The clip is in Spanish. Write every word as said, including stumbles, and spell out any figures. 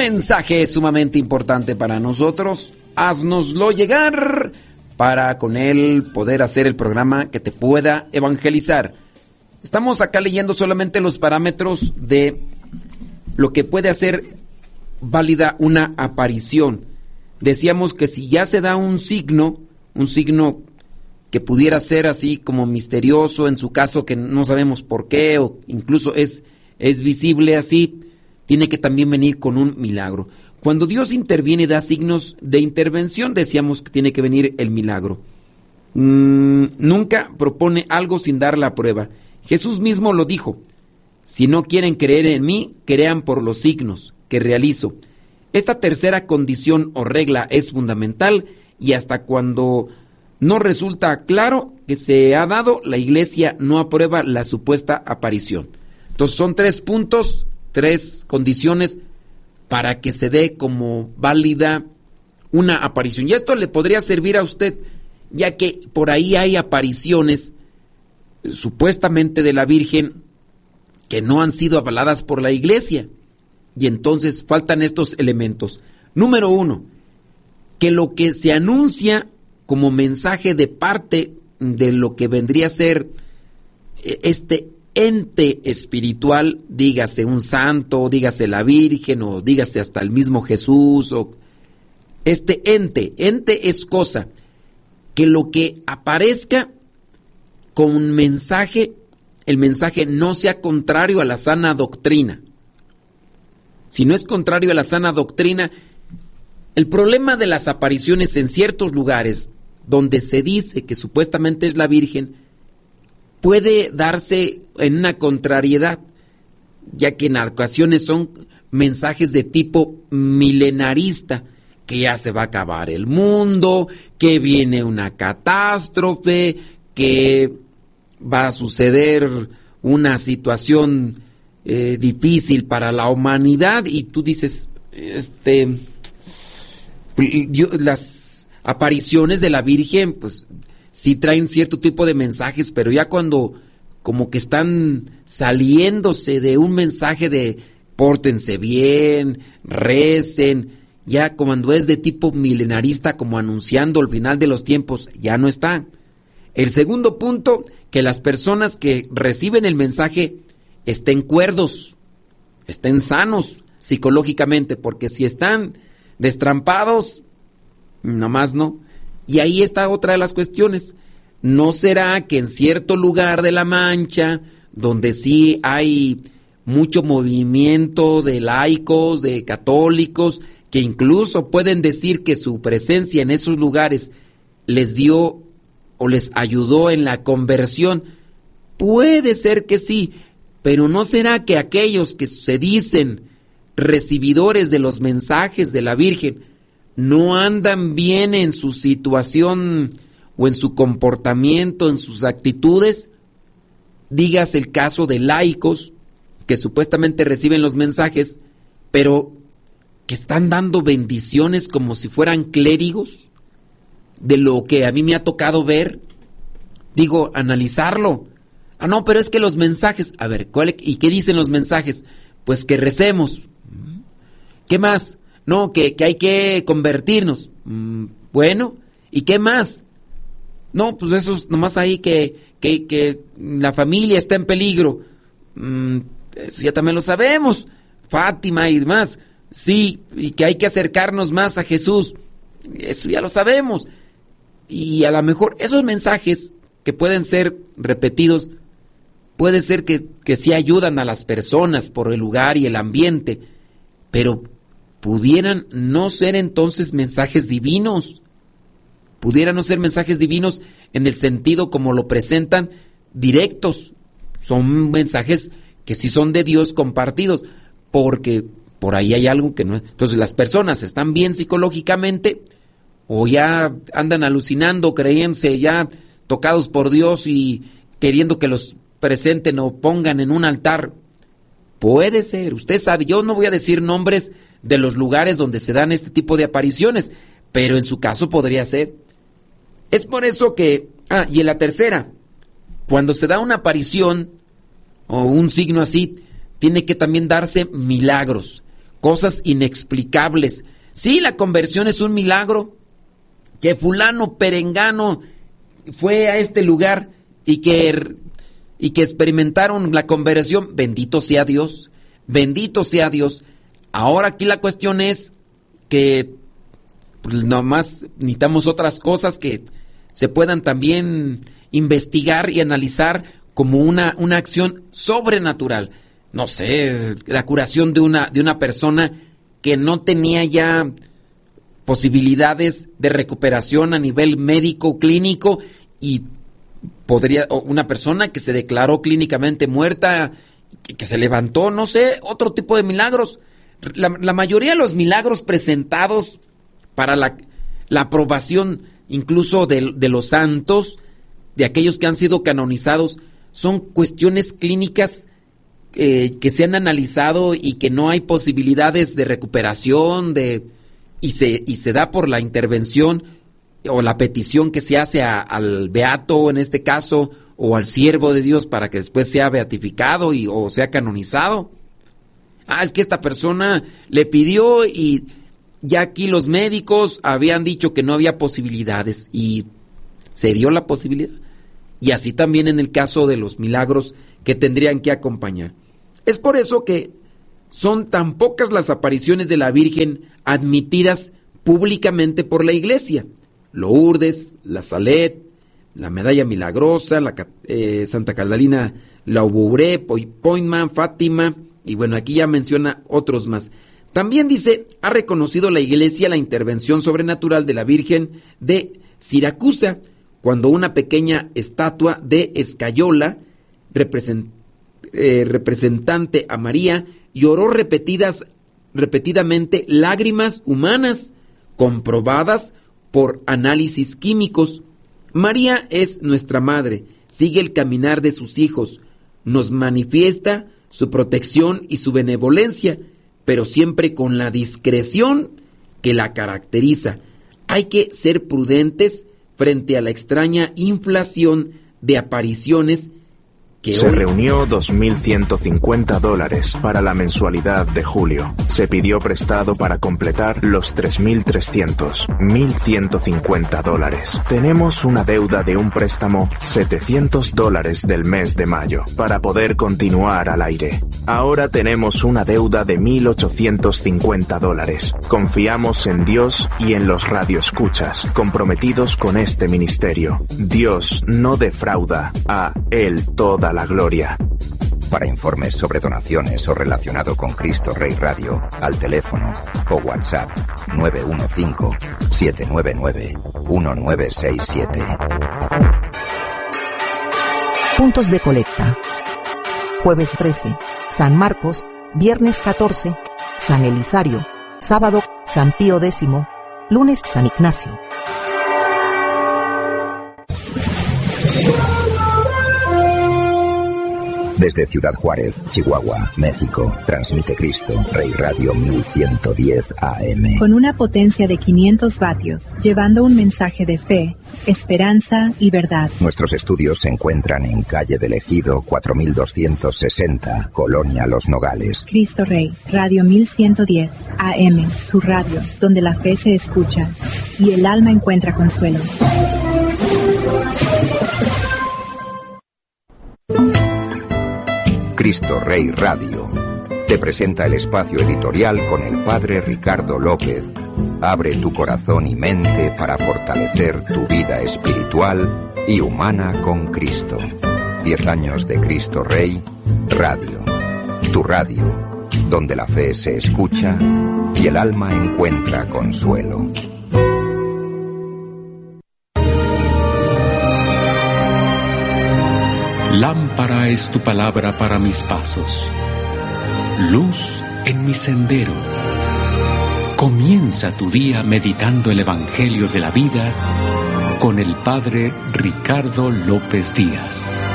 mensaje sumamente importante para nosotros. Haznoslo llegar para con él poder hacer el programa que te pueda evangelizar. Estamos acá leyendo solamente los parámetros de lo que puede hacer válida una aparición. Decíamos que si ya se da un signo, un signo que pudiera ser así como misterioso, en su caso que no sabemos por qué, o incluso es, es visible así, tiene que también venir con un milagro. Cuando Dios interviene y da signos de intervención, decíamos que tiene que venir el milagro. Mm, nunca propone algo sin dar la prueba. Jesús mismo lo dijo: si no quieren creer en mí, crean por los signos que realizo. Esta tercera condición o regla es fundamental, y hasta cuando no resulta claro que se ha dado, la iglesia no aprueba la supuesta aparición. Entonces son tres puntos, tres condiciones para que se dé como válida una aparición. Y esto le podría servir a usted, ya que por ahí hay apariciones supuestamente de la Virgen que no han sido avaladas por la iglesia. Y entonces faltan estos elementos. Número uno, que lo que se anuncia como mensaje de parte de lo que vendría a ser este ente espiritual, dígase un santo, dígase la Virgen, o dígase hasta el mismo Jesús, o este ente, ente es cosa, que lo que aparezca con un mensaje, el mensaje no sea contrario a la sana doctrina. Si no es contrario a la sana doctrina, el problema de las apariciones en ciertos lugares donde se dice que supuestamente es la Virgen, puede darse en una contrariedad, ya que en ocasiones son mensajes de tipo milenarista, que ya se va a acabar el mundo, que viene una catástrofe, que va a suceder una situación eh, difícil para la humanidad, y tú dices, este, yo, las apariciones de la Virgen, pues sí traen cierto tipo de mensajes, pero ya cuando como que están saliéndose de un mensaje de pórtense bien, recen, ya cuando es de tipo milenarista, como anunciando el final de los tiempos, ya no está. El segundo punto, que las personas que reciben el mensaje estén cuerdos, estén sanos psicológicamente, porque si están destrampados, nomás no. Y ahí está otra de las cuestiones. ¿No será que en cierto lugar de La Mancha, donde sí hay mucho movimiento de laicos, de católicos, que incluso pueden decir que su presencia en esos lugares les dio o les ayudó en la conversión? Puede ser que sí, pero ¿no será que aquellos que se dicen recibidores de los mensajes de la Virgen no andan bien en su situación o en su comportamiento, en sus actitudes? Digas el caso de laicos que supuestamente reciben los mensajes, pero que están dando bendiciones como si fueran clérigos, de lo que a mí me ha tocado ver, digo, analizarlo. Ah, no, pero es que los mensajes, a ver, ¿cuál, ¿y qué dicen los mensajes? Pues que recemos. ¿Qué más? No, que, que hay que convertirnos. Mm, bueno, ¿y qué más? No, pues eso es nomás ahí que, que, que la familia está en peligro. Mm, eso ya también lo sabemos. Fátima y demás. Sí, y que hay que acercarnos más a Jesús. Eso ya lo sabemos. Y a lo mejor esos mensajes que pueden ser repetidos, puede ser que, que sí ayudan a las personas por el lugar y el ambiente, pero pudieran no ser entonces mensajes divinos, pudieran no ser mensajes divinos en el sentido como lo presentan, directos. Son mensajes que sí son de Dios compartidos, porque por ahí hay algo que no. Entonces las personas están bien psicológicamente, o ya andan alucinando, creyéndose ya tocados por Dios y queriendo que los presenten o pongan en un altar. Puede ser, usted sabe, yo no voy a decir nombres de los lugares donde se dan este tipo de apariciones, pero en su caso podría ser. Es por eso que, ah, y en la tercera, cuando se da una aparición o un signo así, tiene que también darse milagros. cosas inexplicables. Sí, la conversión es un milagro, que fulano perengano fue a este lugar y que, y que experimentaron la conversión. Bendito sea Dios, bendito sea Dios. Ahora aquí la cuestión es que pues, nomás necesitamos otras cosas que se puedan también investigar y analizar como una, una acción sobrenatural. No sé, la curación de una, de una persona que no tenía ya posibilidades de recuperación a nivel médico, clínico, y podría, o una persona que se declaró clínicamente muerta, que, que se levantó, no sé, otro tipo de milagros. La, la mayoría de los milagros presentados para la, la aprobación incluso de, de los santos, de aquellos que han sido canonizados, son cuestiones clínicas eh, que se han analizado y que no hay posibilidades de recuperación, de y se, y se da por la intervención o la petición que se hace a, al beato en este caso, o al siervo de Dios para que después sea beatificado y, o sea canonizado. Ah, es que esta persona le pidió y ya aquí los médicos habían dicho que no había posibilidades y se dio la posibilidad. Y así también en el caso de los milagros que tendrían que acompañar. Es por eso que son tan pocas las apariciones de la Virgen admitidas públicamente por la Iglesia. Lourdes, la Salet, la Medalla Milagrosa, la eh, Santa Catalina Labouré, Pointman, Fátima, y bueno, aquí ya menciona otros más. También dice, ha reconocido la Iglesia la intervención sobrenatural de la Virgen de Siracusa, cuando una pequeña estatua de escayola, represent, eh, representante a María, lloró repetidas, repetidamente lágrimas humanas, comprobadas por análisis químicos. María es nuestra madre, sigue el caminar de sus hijos, nos manifiesta su protección y su benevolencia, pero siempre con la discreción que la caracteriza. Hay que ser prudentes frente a la extraña inflación de apariciones que Se hoy... reunió dos mil ciento cincuenta dólares para la mensualidad de julio. Se pidió prestado para completar los tres mil trescientos, mil ciento cincuenta dólares. Tenemos una deuda de un préstamo setecientos dólares del mes de mayo para poder continuar al aire. Ahora tenemos una deuda de mil ochocientos cincuenta dólares. Confiamos en Dios y en los radioescuchas comprometidos con este ministerio. Dios no defrauda, a Él toda la gloria. Para informes sobre donaciones o relacionado con Cristo Rey Radio, al teléfono o WhatsApp nueve uno cinco, siete nueve nueve, uno nueve seis siete. Puntos de colecta. Jueves trece, San Marcos, viernes catorce, San Elisario, sábado, San Pío X, lunes, San Ignacio. Desde Ciudad Juárez, Chihuahua, México, transmite Cristo Rey Radio mil ciento diez A M. Con una potencia de quinientos vatios, llevando un mensaje de fe, esperanza y verdad. Nuestros estudios se encuentran en calle del Ejido cuatro mil doscientos sesenta, Colonia Los Nogales. Cristo Rey, Radio mil ciento diez A M, tu radio, donde la fe se escucha y el alma encuentra consuelo. Cristo Rey Radio te presenta el espacio editorial con el Padre Ricardo López. Abre tu corazón y mente para fortalecer tu vida espiritual y humana con Cristo. Diez años de Cristo Rey Radio. Tu radio, donde la fe se escucha y el alma encuentra consuelo. Lámpara es tu palabra para mis pasos, luz en mi sendero. Comienza tu día meditando el Evangelio de la vida con el Padre Ricardo López Díaz.